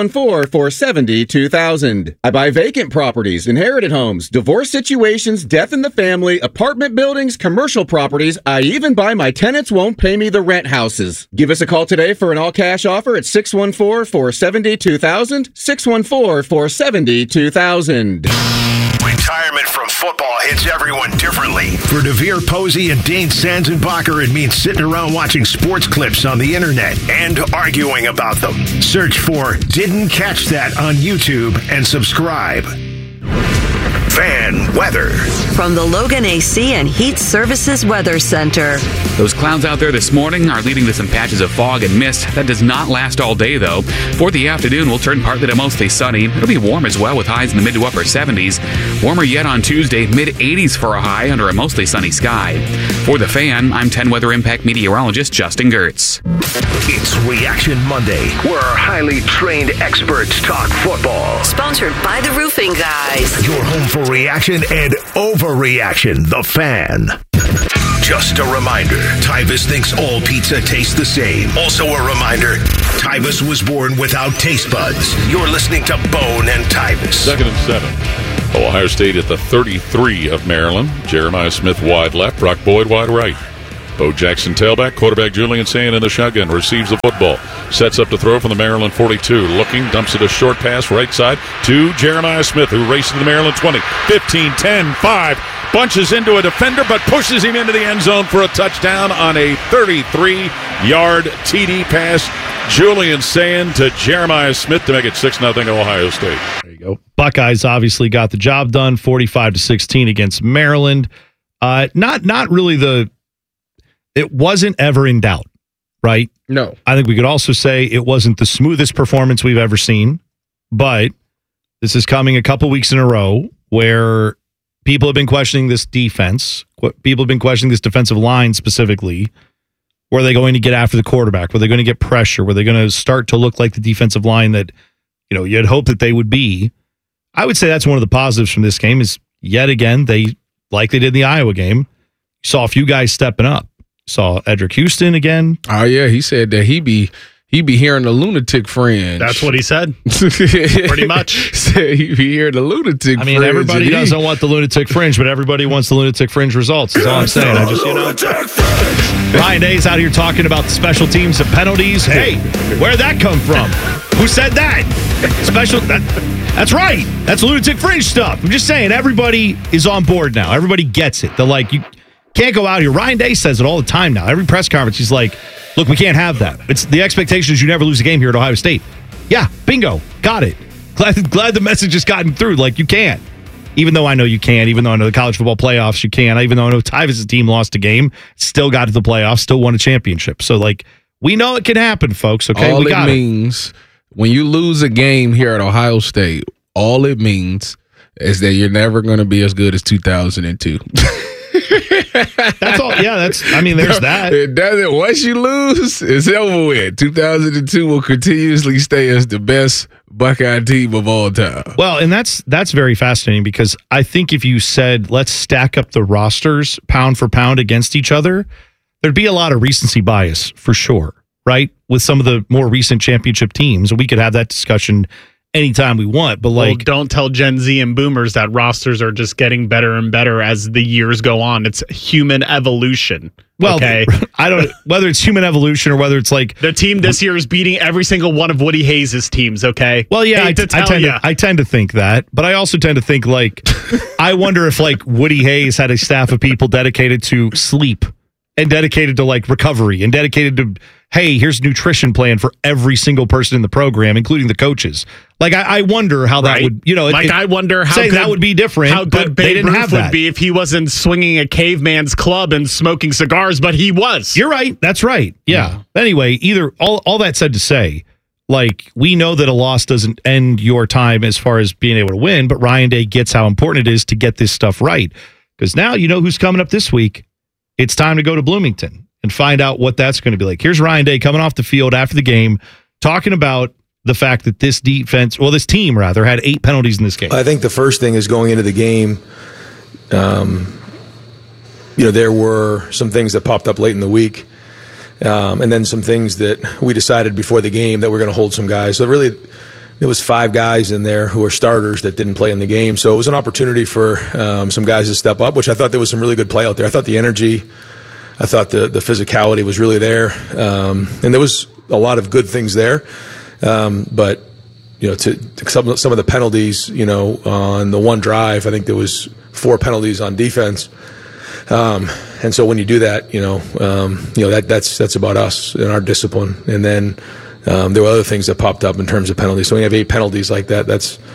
614-470-2000. I buy vacant properties, inherited homes, divorce situations, death in the family, apartment buildings, commercial properties. I even buy my tenants won't pay me the rent houses. Give us a call today for an all-cash offer at 614-470-2000, 614-470-2000. Retirement from football hits everyone differently. For DeVere Posey and Dane Sanzenbacher, it means sitting around watching sports clips on the internet and arguing about them. Search for Didn't Catch That on YouTube and subscribe. Fan weather. From the Logan AC and Heat Services Weather Center. Those clouds out there this morning are leading to some patches of fog and mist. That does not last all day, though. For the afternoon, we'll turn partly to mostly sunny. It'll be warm as well, with highs in the mid to upper 70s. Warmer yet on Tuesday, mid-80s for a high under a mostly sunny sky. For the Fan, I'm 10 Weather Impact meteorologist Justin Gertz. It's Reaction Monday, where our highly trained experts talk football. Sponsored by the Roofing Guys. Your home for reaction and overreaction. The Fan. Just a reminder, Tybus thinks all pizza tastes the same. Also a reminder, Tybus was born without taste buds. You're listening to Bone and Tybus. 2nd and 7. Ohio State at the 33 of Maryland. Jeremiah Smith wide left, Brock Boyd wide right. Bo Jackson tailback, quarterback Julian Sand in the shotgun, receives the football, sets up to throw from the Maryland 42, looking, dumps it a short pass right side to Jeremiah Smith, who races to the Maryland 20, 15, 10, 5, bunches into a defender, but pushes him into the end zone for a touchdown on a 33-yard TD pass. Julian Sand to Jeremiah Smith to make it 6-0 Ohio State. There you go. Buckeyes obviously got the job done, 45-16 against Maryland. Not really it wasn't ever in doubt, right? No. I think we could also say it wasn't the smoothest performance we've ever seen, but this is coming a couple weeks in a row where people have been questioning this defense. People have been questioning this defensive line specifically. Were they going to get after the quarterback? Were they going to get pressure? Were they going to start to look like the defensive line that you had hoped that they would be? I would say that's one of the positives from this game is yet again, like they did in the Iowa game, you saw a few guys stepping up. Saw Edric Houston again. Oh yeah, he said that he be hearing the lunatic fringe. That's what he said. Pretty much. Said he be hearing the lunatic fringe. I mean, everybody doesn't want the lunatic fringe, but everybody wants the lunatic fringe results. Is all I'm saying. Ryan Day's out here talking about the special teams and penalties. Hey, where'd that come from? Who said that? That's right. That's lunatic fringe stuff. I'm just saying, everybody is on board now. Everybody gets it. They're like, you can't go out here. Ryan Day says it all the time now. Every press conference, he's like, look, we can't have that. It's the expectation is you never lose a game here at Ohio State. Yeah, bingo. Got it. Glad the message has gotten through. Like, you can't. Even though I know you can, even though I know the college football playoffs, you can. Even though I know Tyvus' team lost a game, still got to the playoffs, still won a championship. So, we know it can happen, folks. Okay, all it means when you lose a game here at Ohio State, all it means is that you're never going to be as good as 2002. That's all. Yeah, there's that. It doesn't. Once you lose, it's over with. 2002 will continuously stay as the best Buckeye team of all time. Well, and that's very fascinating because I think if you said, let's stack up the rosters pound for pound against each other, there'd be a lot of recency bias for sure, right? With some of the more recent championship teams. We could have that discussion anytime we want, but don't tell Gen Z and boomers that rosters are just getting better and better as the years go on. It's human evolution. Well, okay? I don't whether it's human evolution or whether it's the team this year is beating every single one of Woody Hayes' teams. Okay. Well, yeah, I tend to think that, but I also tend to think I wonder if Woody Hayes had a staff of people dedicated to sleep and dedicated to recovery and dedicated to, hey, here's a nutrition plan for every single person in the program, including the coaches. I wonder how that would, I wonder how that would be different. How good Babe Ruth would be if he wasn't swinging a caveman's club and smoking cigars, but he was. You're right. That's right. Yeah. Anyway, all that said to say, we know that a loss doesn't end your time as far as being able to win, but Ryan Day gets how important it is to get this stuff right. Because now you know who's coming up this week. It's time to go to Bloomington and find out what that's going to be like. Here's Ryan Day coming off the field after the game, talking about the fact that this team had 8 penalties in this game. I think the first thing is going into the game, there were some things that popped up late in the week, and then some things that we decided before the game that we're going to hold some guys. So really, there was 5 guys in there who are starters that didn't play in the game. So it was an opportunity for some guys to step up, which I thought there was some really good play out there. I thought the energy, I thought the physicality was really there, and there was a lot of good things there. But to some of the penalties, on the one drive, I think there was 4 penalties on defense. And so when you do that, that's about us and our discipline. And then there were other things that popped up in terms of penalties. So when you have 8 penalties like that, that's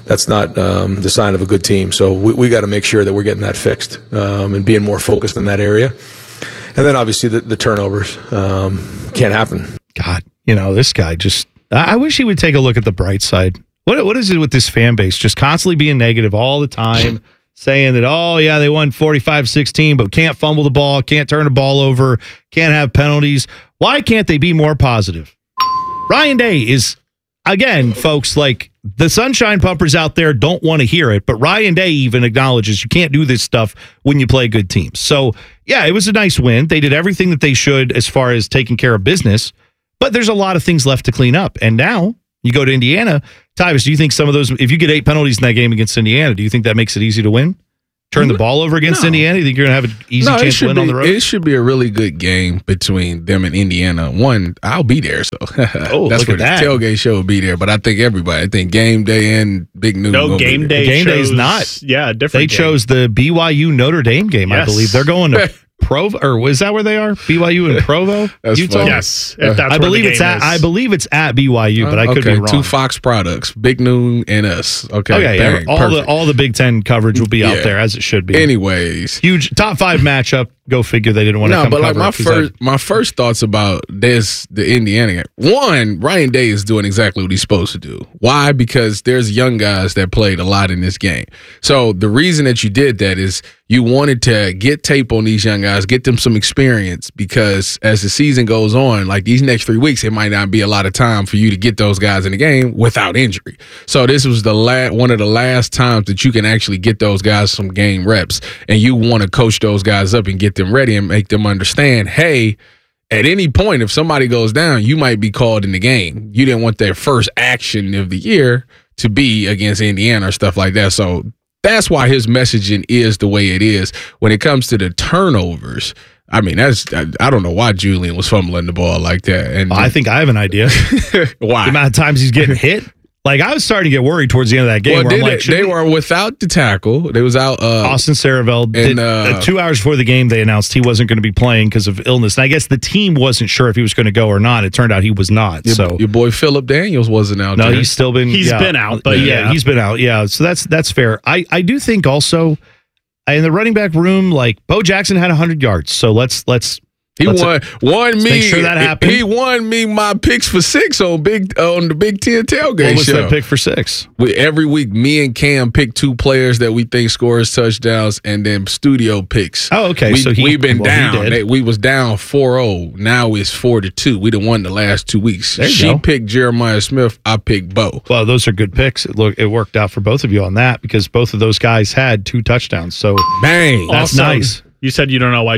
that's not the sign of a good team. So we got to make sure that we're getting that fixed and being more focused in that area. And then obviously the turnovers can't happen. God, this guy just, I wish he would take a look at the bright side. What is it with this fan base? Just constantly being negative all the time, saying that, oh, yeah, they won 45-16, but can't fumble the ball, can't turn the ball over, can't have penalties. Why can't they be more positive? Ryan Day is, again, folks, like the Sunshine Pumpers out there don't want to hear it, but Ryan Day even acknowledges you can't do this stuff when you play good teams. So, yeah, it was a nice win. They did everything that they should as far as taking care of business, but there's a lot of things left to clean up. And now you go to Indiana. Tyvus, do you think some of those, if you get 8 penalties in that game against Indiana, do you think that makes it easy to win? Turn the ball over against Indiana? You think you're going to have an easy chance to win on the road? It should be a really good game between them and Indiana. One, I'll be there, so that's where the tailgate show will be there. But I think everybody, game day and Big News. No, game day. Game day is not. Yeah, different. They chose the BYU Notre Dame game, I believe. They're going to Provo, or is that where they are? BYU and Provo, Utah. Yes, if that's I believe it's at. I believe it's at BYU, but I could be wrong. 2 Fox products, Big Noon and us. Okay, bang, all the Big Ten coverage will be out there as it should be. Anyways, huge top 5 matchup. Go figure. They didn't want to come but cover my first thoughts about the Indiana game. One, Ryan Day is doing exactly what he's supposed to do. Why? Because there's young guys that played a lot in this game. So the reason that you did that is you wanted to get tape on these young guys, get them some experience, because as the season goes on, like these next 3 weeks, it might not be a lot of time for you to get those guys in the game without injury. So this was one of the last times that you can actually get those guys some game reps, and you want to coach those guys up and get them ready and make them understand, hey, at any point, if somebody goes down, you might be called in the game. You didn't want their first action of the year to be against Indiana or stuff like that. So that's why his messaging is the way it is. When it comes to the turnovers, I mean, I don't know why Julian was fumbling the ball like that. And I think I have an idea. Why? The amount of times he's getting hit. Like, I was starting to get worried towards the end of that game. Well, they were without the tackle. They was out. Austin Saravel did 2 hours before the game, they announced he wasn't going to be playing because of illness. And I guess the team wasn't sure if he was going to go or not. It turned out he was not. Your boy Phillip Daniels wasn't out. No, he's still been. He's been out, but he's been out. Yeah, so that's fair. I do think also in the running back room, like Bo Jackson had 100 yards. So let's. He won me. Make sure that happened. He won me my picks for 6 on the Big Ten tailgate. What was that pick for 6? Every week, me and Cam pick 2 players that we think scores touchdowns, and then studio picks. Oh, okay. We've been down. We was down 4-0. Now it's 4-2. We done won the last 2 weeks. She picked Jeremiah Smith. I picked Bo. Well, those are good picks. It worked out for both of you on that because both of those guys had 2 touchdowns. So bang, that's nice. You said you don't know why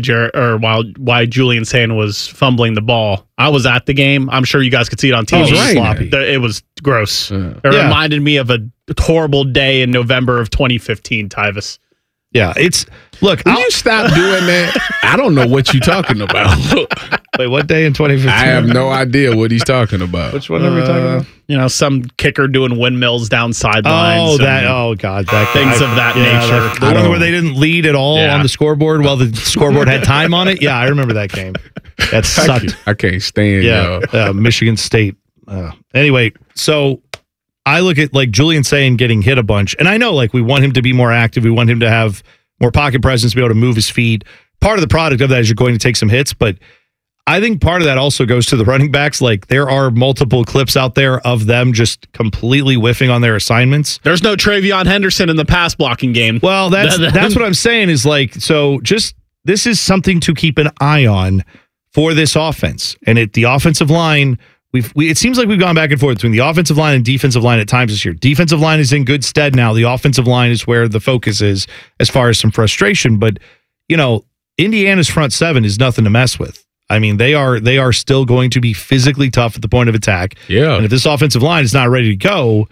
why Julian Sand was fumbling the ball. I was at the game. I'm sure you guys could see it on TV. It was sloppy. It was gross. It reminded me of a horrible day in November of 2015, Tyvus. Yeah, look. Will you stop doing that? I don't know what you're talking about. Wait, what day in 2015? I have no idea what he's talking about. Which one are we talking about? Some kicker doing windmills down sidelines. Oh, God. Things of that nature. The one where they didn't lead at all on the scoreboard while the scoreboard had time on it? Yeah, I remember that game. That sucked. I can't stand Michigan State. Anyway, so I look at like Julian Sand getting hit a bunch, and I know like we want him to be more active. We want him to have more pocket presence, be able to move his feet. Part of the product of that is you're going to take some hits, but I think part of that also goes to the running backs. Like there are multiple clips out there of them just completely whiffing on their assignments. There's no Travion Henderson in the pass blocking game. Well, that's what I'm saying is like, so just this is something to keep an eye on for this offense. And the offensive line, it seems like we've gone back and forth between the offensive line and defensive line at times this year. Defensive line is in good stead now. The offensive line is where the focus is as far as some frustration. But, Indiana's front 7 is nothing to mess with. I mean, they are still going to be physically tough at the point of attack. Yeah. And if this offensive line is not ready to go,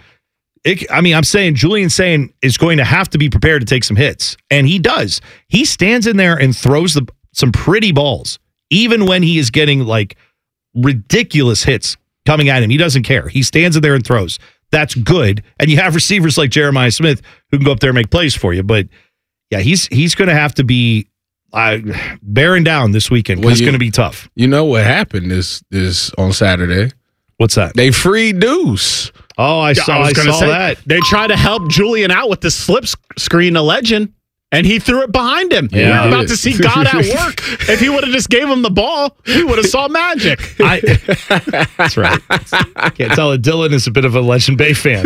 I'm saying Julian Sand is going to have to be prepared to take some hits. And he does. He stands in there and throws some pretty balls, even when he is getting like ridiculous hits coming at him. He doesn't care. He stands in there and throws. That's good. And you have receivers like Jeremiah Smith who can go up there and make plays for you. But yeah, he's going to have to be bearing down this weekend because it's going to be tough. You know what happened is on Saturday? What's that? They freed Deuce. Oh, I saw that. They tried to help Julian out with the slip screen to Legend, and he threw it behind him. Yeah, we were about to see God at work. If he would have just gave him the ball, we would have saw magic. That's right. I can't tell that Dylan is a bit of a Legend Bay fan.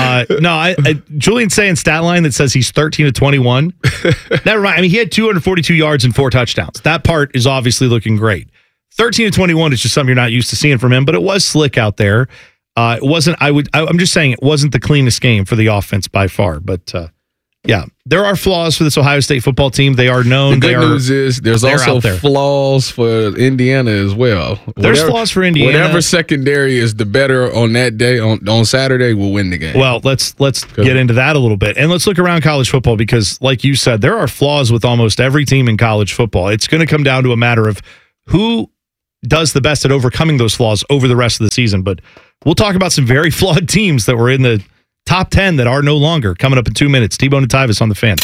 Julian's saying stat line that says he's 13 of 21. Never mind. I mean, he had 242 yards and 4 touchdowns. That part is obviously looking great. 13 of 21 is just something you're not used to seeing from him, but it was slick out there. It wasn't. I'm just saying it wasn't the cleanest game for the offense by far, but. Yeah, there are flaws for this Ohio State football team. They are known. The good news is there's also flaws for Indiana as well. There's flaws for Indiana. Whatever secondary is the better on that day, on Saturday, will win the game. Well, let's get into that a little bit. And let's look around college football because, like you said, there are flaws with almost every team in college football. It's going to come down to a matter of who does the best at overcoming those flaws over the rest of the season. But we'll talk about some very flawed teams that were in the top 10 that are no longer. Coming up in 2 minutes. T-Bone and Tyvis on the Fan.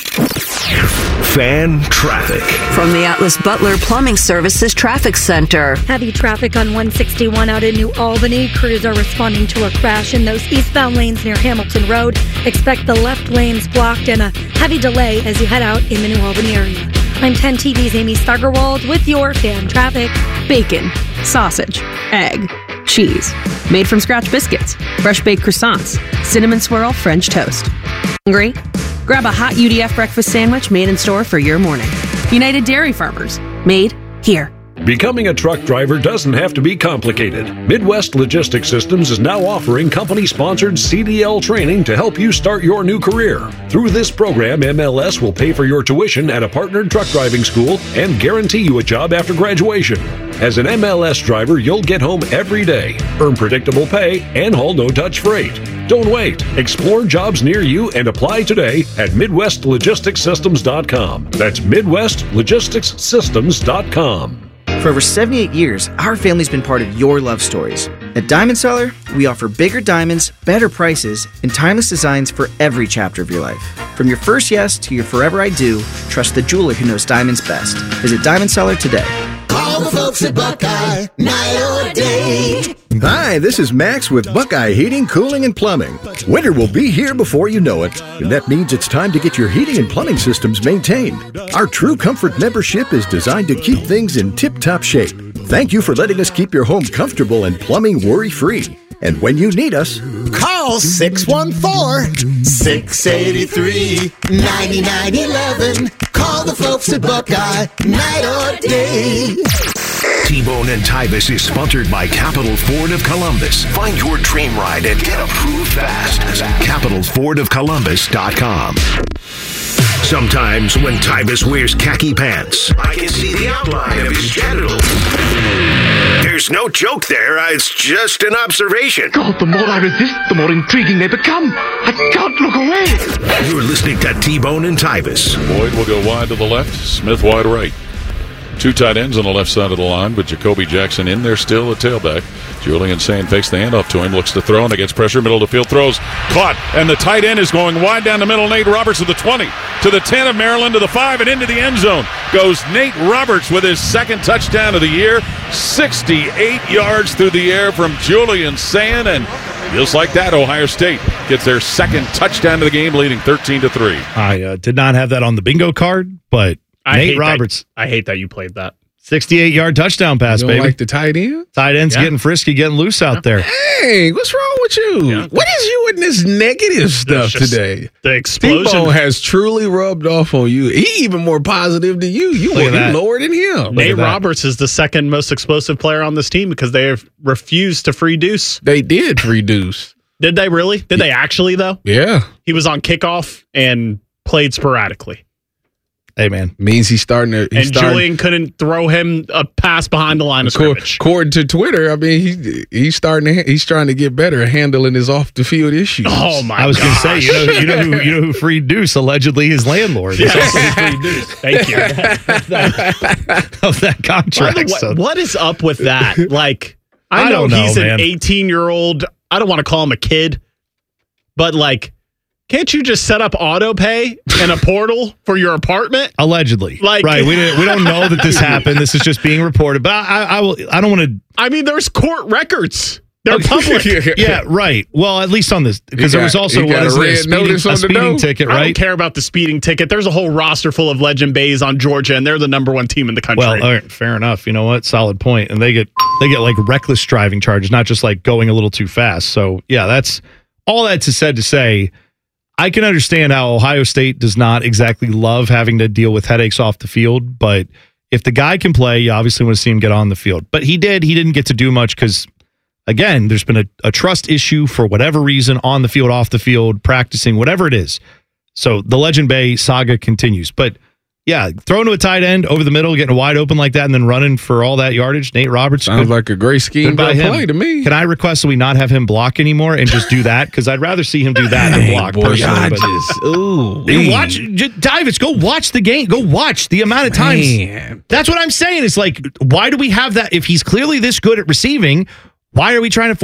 Fan traffic. From the Atlas Butler Plumbing Services Traffic Center. Heavy traffic on 161 out in New Albany. Crews are responding to a crash in those eastbound lanes near Hamilton Road. Expect the left lanes blocked and a heavy delay as you head out in the New Albany area. I'm 10 TV's Amy Steigerwald with your fan traffic. Bacon, sausage, egg, cheese, made from scratch biscuits, fresh baked croissants, cinnamon swirl French toast. Hungry? Grab a hot UDF breakfast sandwich made in store for your morning. United Dairy Farmers, made here. Becoming a truck driver doesn't have to be complicated. Midwest Logistics Systems is now offering company-sponsored CDL training to help you start your new career. Through this program, MLS will pay for your tuition at a partnered truck driving school and guarantee you a job after graduation. As an MLS driver, you'll get home every day, earn predictable pay, and haul no-touch freight. Don't wait. Explore jobs near you and apply today at MidwestLogisticsSystems.com. That's MidwestLogisticsSystems.com. For over 78 years, our family's been part of your love stories. At Diamond Seller, we offer bigger diamonds, better prices, and timeless designs for every chapter of your life. From your first yes to your forever I do, trust the jeweler who knows diamonds best. Visit Diamond Seller today. Call the folks at Buckeye, night or day. Hi, this is Max with Buckeye Heating, Cooling, and Plumbing. Winter will be here before you know it, and that means it's time to get your heating and plumbing systems maintained. Our True Comfort membership is designed to keep things in tip-top shape. Thank you for letting us keep your home comfortable and plumbing worry-free. And when you need us, call 614-683-9911. Call the folks at Buckeye, night or day. T-Bone and Tyvis is sponsored by Capital Ford of Columbus. Find your dream ride and get approved fast. CapitalFordOfColumbus.com. Sometimes when Tyvis wears khaki pants, I can see the outline of his genitals. There's no joke there. It's just an observation. God, the more I resist, the more intriguing they become. I can't look away. You're listening to T-Bone and Tyvis. Boyd will go wide to the left, Smith wide right. Two tight ends on the left side of the line, but Jacoby Jackson in there still at tailback. Julian Sand fakes the handoff to him, looks to throw, and it gets pressure, middle of the field, throws, caught, and the tight end is going wide down the middle. Nate Roberts to the 20, to the 10 of Maryland, to the 5, and into the end zone goes Nate Roberts with his second touchdown of the year. 68 yards through the air from Julian Sand, and just like that, Ohio State gets their second touchdown of the game, leading 13-3. I did not have that on the bingo card, but Nate Roberts. I hate that you played that. 68-yard touchdown pass, you don't baby. Like the tight end? Tight end's getting frisky, getting loose out there. Hey, what's wrong with you? Yeah. What is you in this negative stuff today? The explosion T-Bone has truly rubbed off on you. He even more positive than you. You lower than him. Nate Roberts is the second most explosive player on this team because they have refused to free deuce. They did free deuce. Did they really? Did they actually, though? Yeah. He was on kickoff and played sporadically. Hey, man. Means he's starting to... Julian couldn't throw him a pass behind the line of scrimmage. According to Twitter, I mean, he's trying to get better at handling his off-the-field issues. Oh, my God. I was going to say, you know who freed Deuce? Allegedly his landlord. Yes. Also freed Deuce. Thank you. Of that contract. What is up with that? Like, I know he's an 18-year-old. I don't want to call him a kid, but like... Can't you just set up auto pay and a portal for your apartment? Allegedly, right? We don't know that this happened. This is just being reported. But I don't want to. I mean, there's court records They're public. Yeah, right. Well, at least on this, because there was also a speeding ticket, right? I don't care about the speeding ticket. There's a whole roster full of Legend Bays on Georgia, and they're the number one team in the country. Well, all right, fair enough. You know what? Solid point. And they get like reckless driving charges, not just like going a little too fast. So yeah, that's all that's said to say. I can understand how Ohio State does not exactly love having to deal with headaches off the field, but if the guy can play, you obviously want to see him get on the field. But he did. He didn't get to do much because, again, there's been a trust issue for whatever reason, on the field, off the field, practicing, whatever it is. So the Legend Bay saga continues. But yeah, throwing to a tight end over the middle, getting wide open like that, and then running for all that yardage. Nate Roberts. Sounds like a great scheme by play to me. Can I request that we not have him block anymore and just do that? Because I'd rather see him do that than block. Davis, go watch the game. Go watch the amount of times. Man. That's what I'm saying. It's like, why do we have that? If he's clearly this good at receiving, why are we trying to